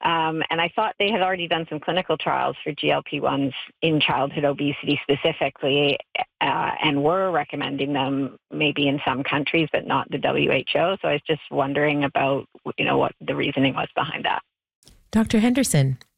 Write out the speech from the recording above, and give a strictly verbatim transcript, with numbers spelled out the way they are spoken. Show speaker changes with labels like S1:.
S1: Um, and I thought they had already done some clinical trials for G L P ones in childhood obesity specifically, uh, and were recommending them maybe in some countries, but not the W H O. So I was just wondering about, you know, what the reasoning was behind that.
S2: Doctor Henderson.